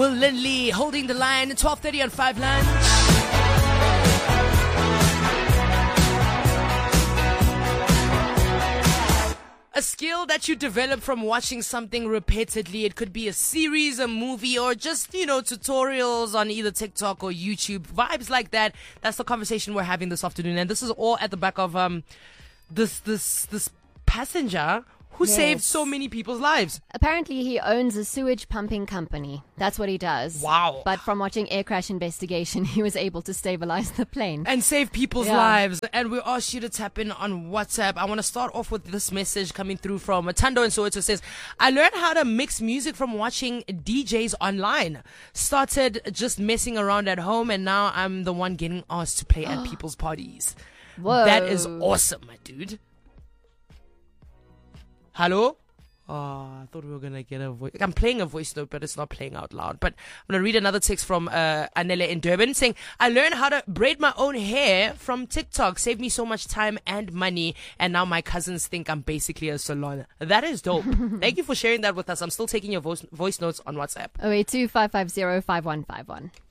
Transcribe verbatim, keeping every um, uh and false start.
Will Lindley holding the line, twelve thirty on Five Lunch. A skill that you develop from watching something repeatedly. It could be a series, a movie, or just, you know, tutorials on either TikTok or YouTube. Vibes like that. That's the conversation we're having this afternoon. And this is all at the back of um this this this passenger who Yes. saved so many people's lives. Apparently, he owns a sewage pumping company. That's what he does. Wow. But from watching Air Crash Investigation, he was able to stabilize the plane. And save people's Yeah. lives. And we asked you to tap in on WhatsApp. I want to start off with this message coming through from Tando in Soweto. Says, I learned how to mix music from watching D Js online. Started just messing around at home, and now I'm the one getting asked to play at people's parties. Whoa. That is awesome, my dude. Hello? Oh, I thought we were going to get a voice. I'm playing a voice note, but it's not playing out loud. But I'm going to read another text from uh, Anele in Durban saying, I learned how to braid my own hair from TikTok. Saved me so much time and money. And now my cousins think I'm basically a salon. That is dope. Thank you for sharing that with us. I'm still taking your voice, voice notes on WhatsApp. oh eight two, five five zero, five one five one.